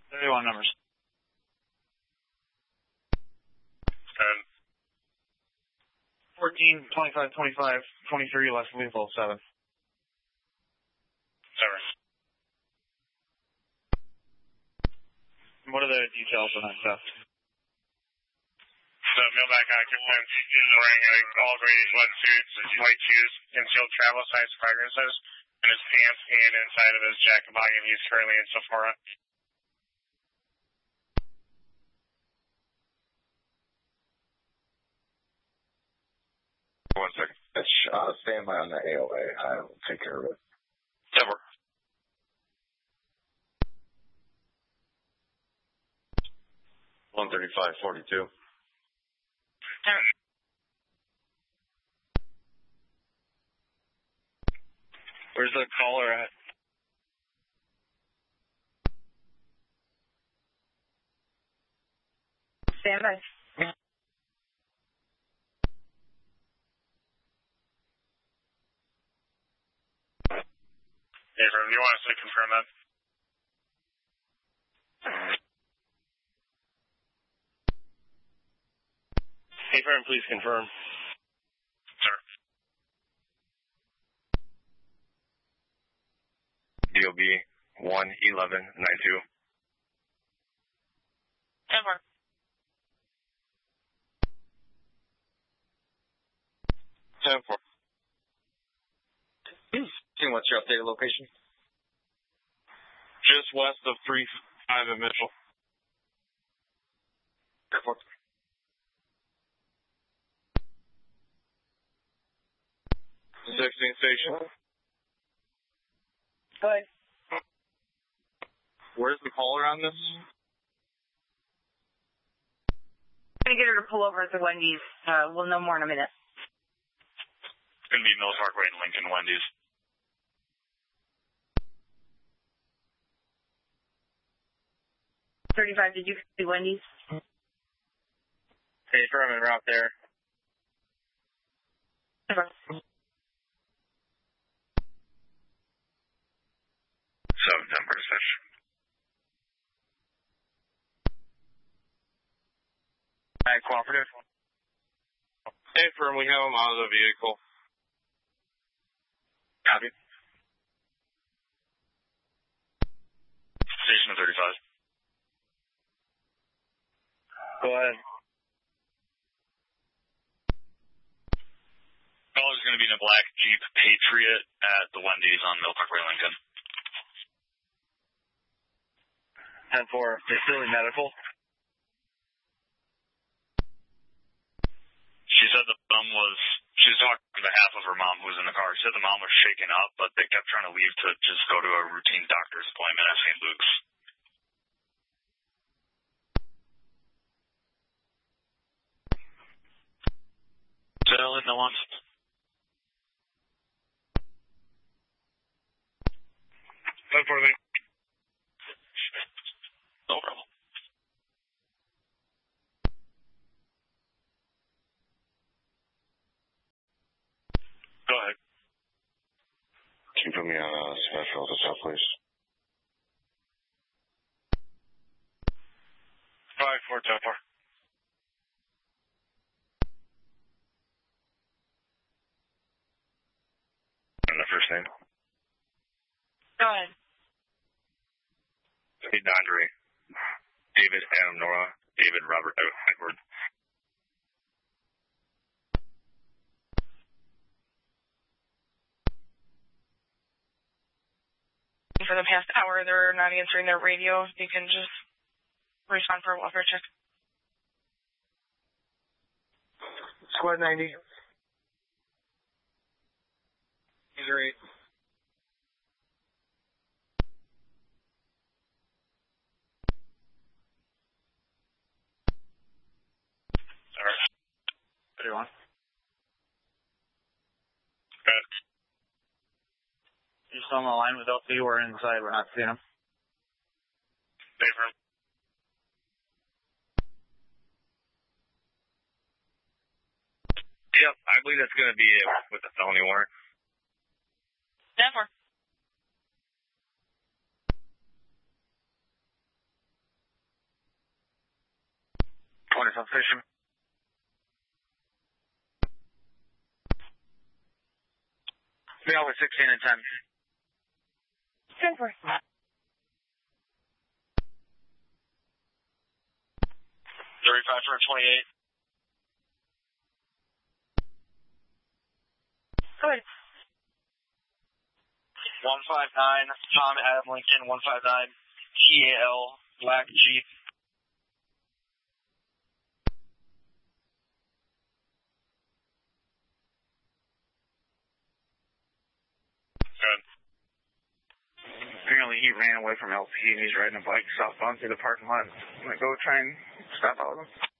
31 numbers. 14, 25, 25, 23, less lethal, 7. 7. What are the details on that stuff? The mailback occupants wearing all gray sweatsuits, white shoes, concealed travel size fragrances in his pants and inside of his jacket pocket. He's currently in Sephora. One second. Stand by on the AOA. I will take care of it. Never. $135.42. Where's the caller at? Stand by. Hey, do you want us to confirm that? Hey, firm, please confirm. Sir. DOB 11192. 10-4. What's your updated location? Just west of 35 in Mitchell. Airport. Sixteen station. Go ahead. Where's the caller on this? I'm going to get her to pull over at the Wendy's. We'll know more in a minute. It's going to be Mills Parkway and Lincoln Wendy's. $35, did you see Wendy's? Hey, firm, en route there. Okay. 7 numbers. Alright, cooperative. Hey, firm, we have him out of the vehicle. Copy. Station of 35. Go ahead. Caller's going to be in a black Jeep Patriot at the Wendy's on Mill Parkway, Lincoln. 10-4, Philly Medical. She said she was talking on behalf of her mom who was in the car. She said the mom was shaken up, but they kept trying to leave to just go to a routine doctor's appointment at St. Luke's. Tell it no one. For me. No problem. Go ahead. Can you put me on a special at the top, please? 5-4, 10-4. And the first name? Go ahead. Hey, Andre. David, Adam, Nora. David, Robert, Edward. For the past hour, they're not answering their radio. You can just respond for a welfare check. Squad 90. User 8. Alright. 31. Good. You still on the line with LC? We're inside. We're not seeing them. Paper. Yep, I believe that's going to be it with the felony warrant. 10-4. on station. We are with 16 and 10. 10 for. 35 for 28. Go ahead. 159, Tom Adam Lincoln, 159, TAL, Black Jeep. Good. Apparently he ran away from LP and he's riding a bike southbound through the parking lot. I'm going to go try and stop all of them.